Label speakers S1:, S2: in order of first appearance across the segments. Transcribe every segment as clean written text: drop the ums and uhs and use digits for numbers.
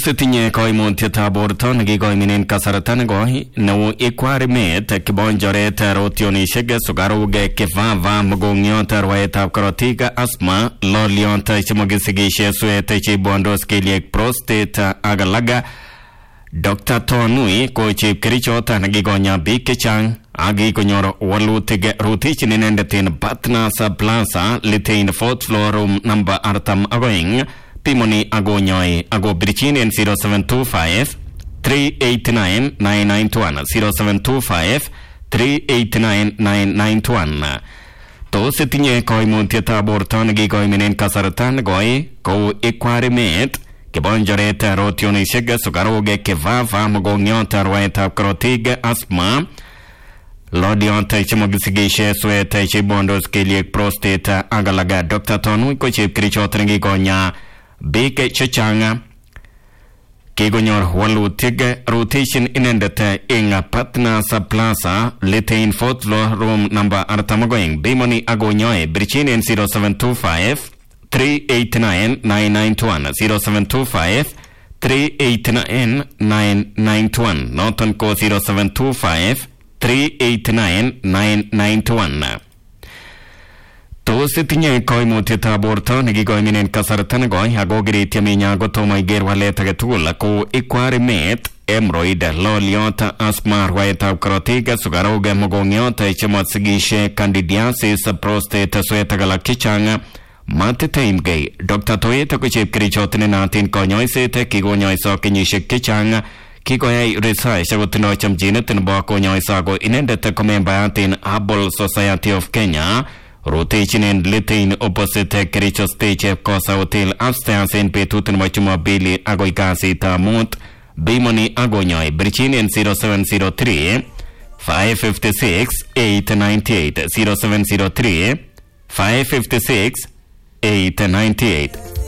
S1: Tos tinye koimutietab borto nekikoiminen kasarta nekoi neu ikwarimet, kibonjoret, rotionishek, sukaruk, kivava, mugongiot, rwaetab korotik, asma, loliot, chemokisigishe, suet, chebondos kelyek, prostate ak alak. Dr. Tonui ko chepkerichot nekikonya biik chechang ak kikonyor walutik rutichin inendet en Partners Plaza Litein 4th floor room number 42 pimoni agonyoi ago birchin en 0725 389 991 0725 389 991. Tos tinye koimutietab borto nekikoiminen kasarta nekoi kou ikwarimet, kibonjoret, rotionishek, sukaruk, kivava, mugongiot, rwaetab korotik, asma, loliot, chemokisigishe, suet, chebondos kelyek, prostate ak alak. Dr. Tonui ko chepkerichot nekikonya biik chechang, kikonyor walutik rutichin inendet eng Partners Plaza Litein 4th floor room number 42 bimoni agonyoe birchin en 0725 389 991 0725 389 991 noton ko 0725 389 991. Tos tinye koimutietab borto nekikoiminen kasarta nekoi ako kiritiaminya kotomo iker walet age tugul ko ikwarimet, hemorrhoid, loliot, asma, rwaetab korotik, sukaruk, mugongiot, chemosigishe, candidiasis, prostate, suet ak alak chechang. Matiteimgei. Dr. Toyet ko chepkerichot nenatin konyoiset, kikonyoiso kenyisiek chechang, kikoyai research akotindo chamchinet nebo konyoiso ako inendet ko membayat en Herbal Society of Kenya, rutechin en Litein opposite Kericho Stage Kosa Hotel upstairs en betut nebo Jumapili akoi kasitab mut bimoni agonyoi birchin en 0703 556 898 0703 556 898.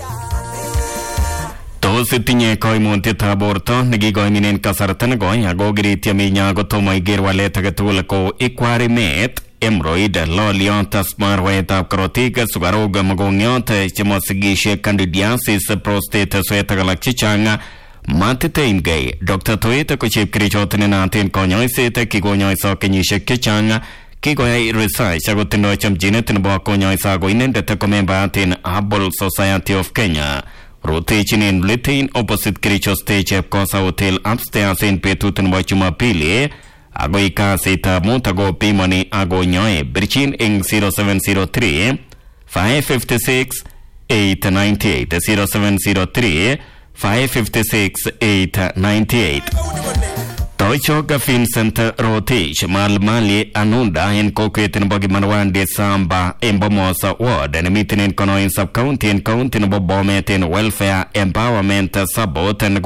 S1: Tos tinye koimutietab borto nekikoiminen kasarta nekoi ako kiritiaminya kotomo iker walet age tugul ko ikwarimet, hemorrhoid, loliot, asma, rwaetab korotik, sukaruk, mugongiot, chemosigishe, candidiasis, prostate, suet ak alak chechang. Matiteimgei. Dr. Toyet ko chepkerichot nenatin konyoiset, kikonyoiso kenyisiek chechang, kikoyai research akotindo chamchinet nebo konyoiso ako inendet ko membayat en Herbal Society of Kenya, rutechin en Litein opposite Kericho Stage Kosa Hotel upstairs en betut nebo Jumapili akoi kasitab mut ako pimoni agonyoe birchin en 0703 556 898 0703 556 898. Toichoka Vincent Rotich Malmali Anunda en kokwet nebo Kimarwande Samba en Bomosa Ward nemiten en Konoin Sub-County en County nebo Bomet en Welfare Empowerment Sabot